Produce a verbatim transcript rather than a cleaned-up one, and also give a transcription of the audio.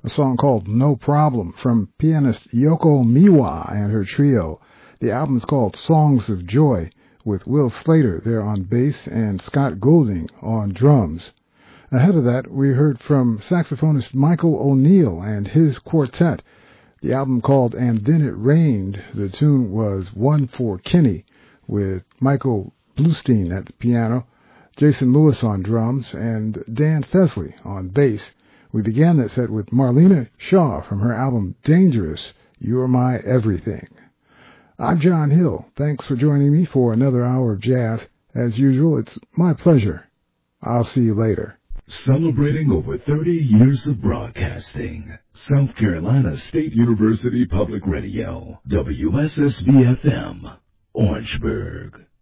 a song called No Problem from pianist Yoko Miwa and her trio. The album is called Songs of Joy, with Will Slater there on bass and Scott Goulding on drums. Ahead of that, we heard from saxophonist Michael O'Neill and his quartet. The album called And Then It Rained. The tune was One for Kenny, with Michael Bluestein at the piano, Jason Lewis on drums, and Dan Fesley on bass. We began that set with Marlena Shaw from her album Dangerous, You're My Everything. I'm John Hill. Thanks for joining me for another hour of jazz. As usual, it's my pleasure. I'll see you later. Celebrating over thirty years of broadcasting. South Carolina State University Public Radio, W S S B F M, Orangeburg.